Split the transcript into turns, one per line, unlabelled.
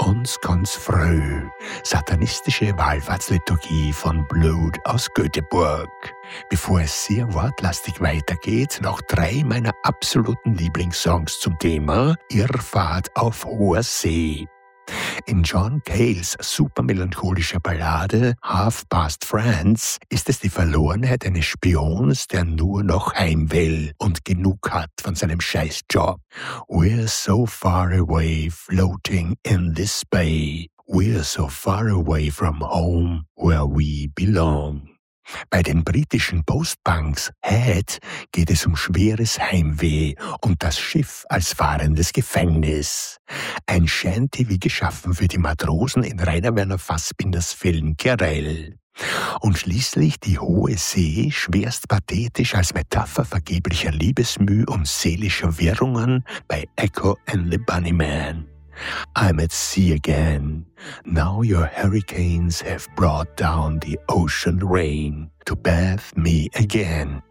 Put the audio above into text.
ganz früh. Satanistische Wallfahrtsliturgie von Blut aus Göteborg. Bevor es sehr wortlastig weitergeht, noch 3 meiner absoluten Lieblingssongs zum Thema Irrfahrt auf hoher See. In John Cales supermelancholischer Ballade Half Past France ist es die Verlorenheit eines Spions, der nur noch heim will und genug hat von seinem Scheißjob. We're so far away floating in this bay. We're so far away from home where we belong. Bei den britischen Postpunks Head geht es um schweres Heimweh und das Schiff als fahrendes Gefängnis. Ein Shanty wie geschaffen für die Matrosen in Rainer Werner Fassbinders Film Querelle. Und schließlich die hohe See, schwerst pathetisch als Metapher vergeblicher Liebesmüh und seelischer Wirrungen bei Echo and the Bunnymen. I'm at sea again. Now your hurricanes have brought down the ocean rain to bathe me again.